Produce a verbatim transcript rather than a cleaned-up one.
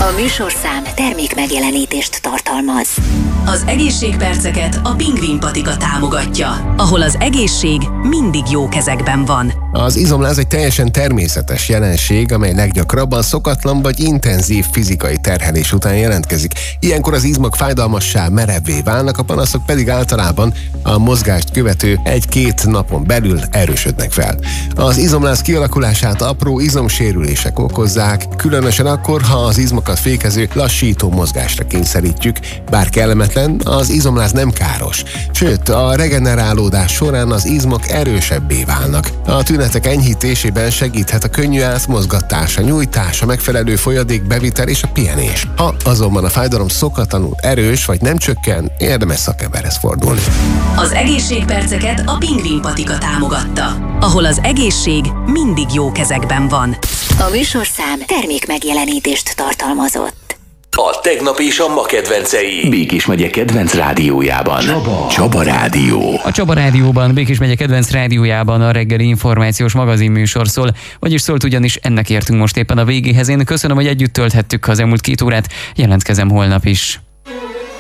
A műsorszám termék megjelenítést tartalmaz. Az egészségperceket a Pingvin patika támogatja, ahol az egészség mindig jó kezekben van. Az izomláz egy teljesen természetes jelenség, amely leggyakrabban szokatlan vagy intenzív fizikai terhelés után jelentkezik. Ilyenkor az izmok fájdalmassá, merevé válnak, a panaszok pedig általában a mozgást követő egy-két napon belül erősödnek fel. Az izomláz kialakulását apró izomsérülések okozzák, különösen akkor, ha az izmokat fékező lassító mozgásra kényszerítjük, bár kellemetlen, az izomláz nem káros. Sőt, a regenerálódás során az izmok erősebbé válnak. A tünetek enyhítésében segíthet a könnyű átmozgatás, a nyújtás, a megfelelő folyadékbevitel és a pihenés. Ha azonban a fájdalom szokatlanul erős vagy nem csökken, érdemes szakemberhez fordulni. Az egészségperceket a Pingvin patika támogatta, ahol az egészség mindig jó kezekben van. A műsorszám termék megjelenítést tartalmazott. A tegnap és a ma kedvencei. Békés megye kedvenc rádiójában. Csaba. Csaba Rádió. A Csaba Rádióban, Békés megye kedvenc rádiójában a reggeli információs magazinműsor szól, vagyis szólt, ugyanis ennek értünk most éppen a végéhez. Én köszönöm, hogy együtt tölthettük az elmúlt két órát, jelentkezem holnap is.